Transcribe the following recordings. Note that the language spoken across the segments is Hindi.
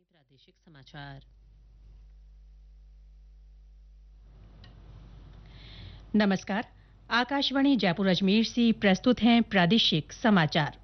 प्रादेशिक समाचार। नमस्कार। आकाशवाणी जयपुर अजमेर से प्रस्तुत हैं प्रादेशिक समाचार।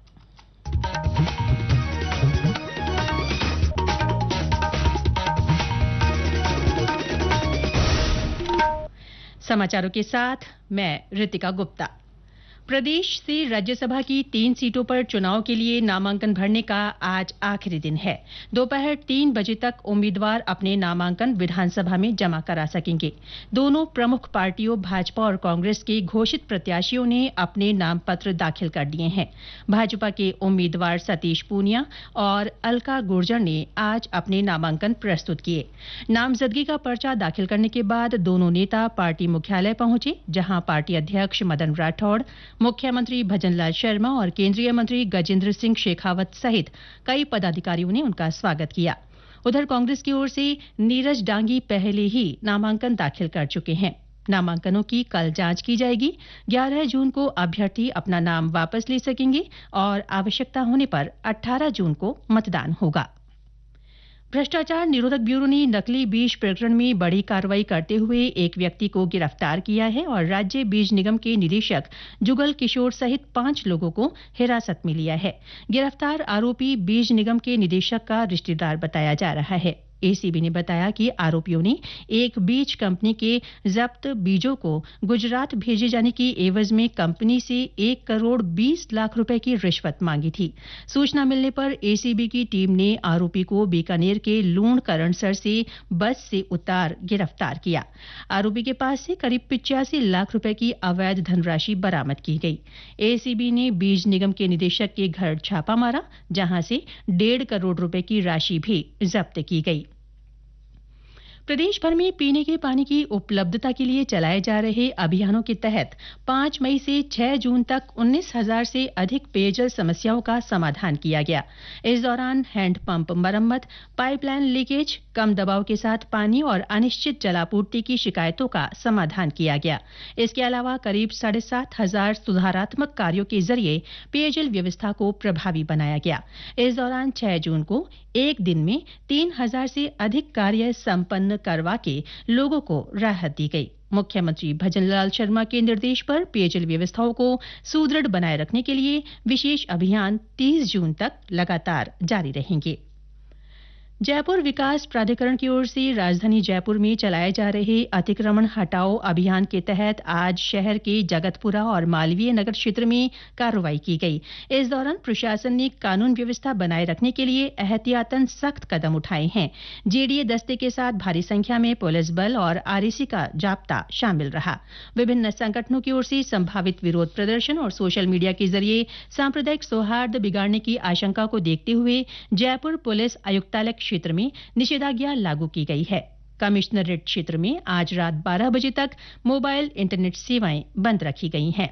समाचारों के साथ मैं रितिका गुप्ता। प्रदेश से राज्यसभा की 3 सीटों पर चुनाव के लिए नामांकन भरने का आज आखिरी दिन है। दोपहर 3 बजे तक उम्मीदवार अपने नामांकन विधानसभा में जमा करा सकेंगे। दोनों प्रमुख पार्टियों भाजपा और कांग्रेस के घोषित प्रत्याशियों ने अपने नाम पत्र दाखिल कर दिए हैं। भाजपा के उम्मीदवार सतीश पूनिया और अलका गुर्जर ने आज अपने नामांकन प्रस्तुत किए। नामजदगी का पर्चा दाखिल करने के बाद दोनों नेता पार्टी मुख्यालय पहुंचे, जहां पार्टी अध्यक्ष मदन राठौड़, मुख्यमंत्री भजनलाल शर्मा और केंद्रीय मंत्री गजेंद्र सिंह शेखावत सहित कई पदाधिकारियों ने उनका स्वागत किया। उधर कांग्रेस की ओर से नीरज डांगी पहले ही नामांकन दाखिल कर चुके हैं। नामांकनों की कल जांच की जाएगी। 11 जून को अभ्यर्थी अपना नाम वापस ले सकेंगे और आवश्यकता होने पर 18 जून को मतदान होगा। भ्रष्टाचार निरोधक ब्यूरो ने नकली बीज प्रकरण में बड़ी कार्रवाई करते हुए एक व्यक्ति को गिरफ्तार किया है और राज्य बीज निगम के निदेशक जुगल किशोर सहित 5 लोगों को हिरासत में लिया है। गिरफ्तार आरोपी बीज निगम के निदेशक का रिश्तेदार बताया जा रहा है। एसीबी ने बताया कि आरोपियों ने एक बीज कंपनी के जब्त बीजों को गुजरात भेजे जाने की एवज में कंपनी से 1 करोड़ 20 लाख रुपए की रिश्वत मांगी थी। सूचना मिलने पर एसीबी की टीम ने आरोपी को बीकानेर के लूण करणसर से बस से उतार गिरफ्तार किया। आरोपी के पास से करीब 85 लाख रुपए की अवैध धनराशि बरामद की गई। एसीबी ने बीज निगम के निदेशक के घर छापा मारा, जहां से 1.5 करोड़ रुपए की राशि भी जब्त की गई। प्रदेश भर में पीने के पानी की उपलब्धता के लिए चलाए जा रहे अभियानों के तहत 5 मई से 6 जून तक 19,000 से अधिक पेयजल समस्याओं का समाधान किया गया। इस दौरान हैंडपंप मरम्मत, पाइपलाइन लीकेज, कम दबाव के साथ पानी और अनिश्चित जलापूर्ति की शिकायतों का समाधान किया गया। इसके अलावा करीब 7,500 सुधारात्मक कार्यों के जरिए पेयजल व्यवस्था को प्रभावी बनाया गया। इस दौरान 6 जून को एक दिन में 3,000 से अधिक कार्य संपन्न करवा के लोगों को राहत दी गई। मुख्यमंत्री भजनलाल शर्मा के निर्देश पर पेयजल व्यवस्थाओं को सुदृढ़ बनाए रखने के लिए विशेष अभियान 30 जून तक लगातार जारी रहेंगे। जयपुर विकास प्राधिकरण की ओर से राजधानी जयपुर में चलाए जा रहे अतिक्रमण हटाओ अभियान के तहत आज शहर के जगतपुरा और मालवीय नगर क्षेत्र में कार्रवाई की गई। इस दौरान प्रशासन ने कानून व्यवस्था बनाए रखने के लिए एहतियातन सख्त कदम उठाए हैं। जेडीए दस्ते के साथ भारी संख्या में पुलिस बल और आरएसी का जाप्ता शामिल रहा। विभिन्न संगठनों की ओर से संभावित विरोध प्रदर्शन और सोशल मीडिया के जरिए सांप्रदायिक सौहार्द बिगाड़ने की आशंका को देखते हुए जयपुर पुलिस आयुक्तालय क्षेत्र में निषेधाज्ञा लागू की गई है। कमिश्नरेट क्षेत्र में आज रात 12 बजे तक मोबाइल इंटरनेट सेवाएं बंद रखी गई हैं।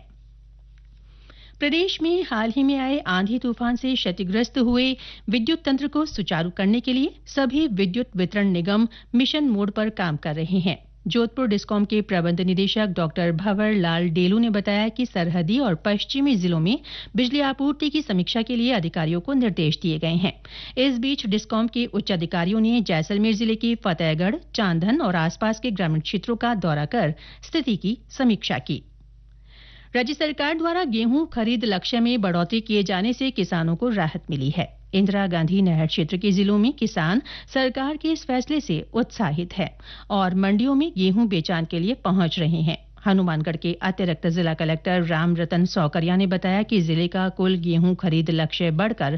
प्रदेश में हाल ही में आए आंधी तूफान से क्षतिग्रस्त हुए विद्युत तंत्र को सुचारू करने के लिए सभी विद्युत वितरण निगम मिशन मोड पर काम कर रहे हैं। जोधपुर डिस्कॉम के प्रबंध निदेशक डॉक्टर भंवर लाल डेलू ने बताया कि सरहदी और पश्चिमी जिलों में बिजली आपूर्ति की समीक्षा के लिए अधिकारियों को निर्देश दिए गए हैं। इस बीच डिस्कॉम के उच्च अधिकारियों ने जैसलमेर जिले के फतेहगढ़, चांदन और आसपास के ग्रामीण क्षेत्रों का दौरा कर स्थिति की समीक्षा की। राज्य सरकार द्वारा गेहूं खरीद लक्ष्य में बढ़ोतरी किए जाने से किसानों को राहत मिली है। इंदिरा गांधी नहर क्षेत्र के जिलों में किसान सरकार के इस फैसले से उत्साहित है और मंडियों में गेहूं बेचान के लिए पहुंच रहे हैं। हनुमानगढ़ के अतिरिक्त जिला कलेक्टर राम रतन सौकरिया ने बताया कि जिले का कुल गेहूं खरीद लक्ष्य बढ़कर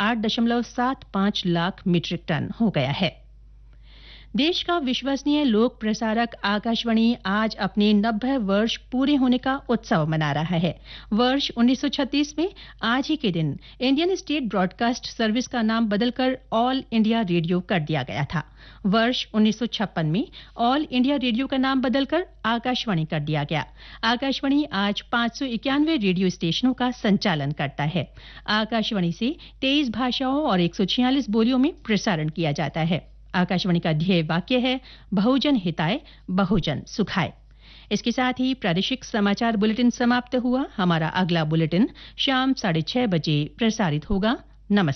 8.75 लाख मीट्रिक टन हो गया है। देश का विश्वसनीय लोक प्रसारक आकाशवाणी आज अपने 90 वर्ष पूरे होने का उत्सव मना रहा है। वर्ष 1936 में आज ही के दिन इंडियन स्टेट ब्रॉडकास्ट सर्विस का नाम बदलकर ऑल इंडिया रेडियो कर दिया गया था। वर्ष 1956 में ऑल इंडिया रेडियो का नाम बदलकर आकाशवाणी कर दिया गया। आकाशवाणी आज 591 रेडियो स्टेशनों का संचालन करता है। आकाशवाणी से 23 भाषाओं और 146 बोलियों में प्रसारण किया जाता है। आकाशवाणी का ध्येय वाक्य है, बहुजन हिताय बहुजन सुखाय। इसके साथ ही प्रादेशिक समाचार बुलेटिन समाप्त हुआ। हमारा अगला बुलेटिन शाम 6:30 बजे प्रसारित होगा। नमस्कार।